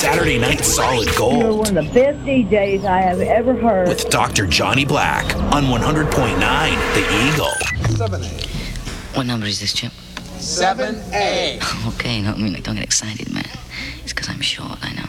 Saturday Night Solid You're Gold one of the best DJs I have ever heard. with Dr. Johnny Black on 100.9 The Eagle. 7A. What number is this, Chip? 7A. Okay, no, I mean, don't get excited, man. It's because I'm short, I know.